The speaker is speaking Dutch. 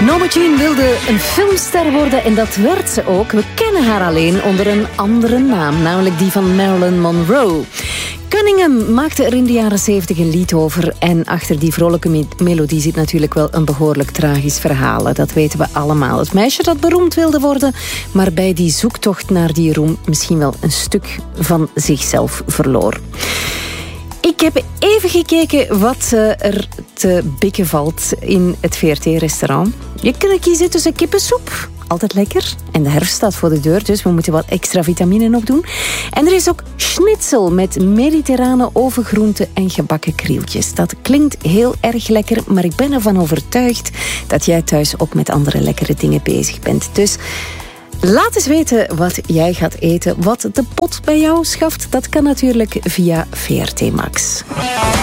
Norma Jean wilde een filmster worden en dat werd ze ook. We kennen haar alleen onder een andere naam, namelijk die van Marilyn Monroe. Cunningham maakte er in de jaren 70 een lied over. En achter die vrolijke melodie zit natuurlijk wel een behoorlijk tragisch verhaal. Dat weten we allemaal. Het meisje dat beroemd wilde worden, maar bij die zoektocht naar die roem misschien wel een stuk van zichzelf verloor. Ik heb even gekeken wat er te bikken valt in het VRT-restaurant. Je kunt kiezen tussen kippensoep, altijd lekker. En de herfst staat voor de deur, dus we moeten wat extra vitamine opdoen. En er is ook schnitzel met mediterrane ovengroenten en gebakken krieltjes. Dat klinkt heel erg lekker, maar ik ben ervan overtuigd dat jij thuis ook met andere lekkere dingen bezig bent. Dus laat eens weten wat jij gaat eten, wat de pot bij jou schaft. Dat kan natuurlijk via VRT Max.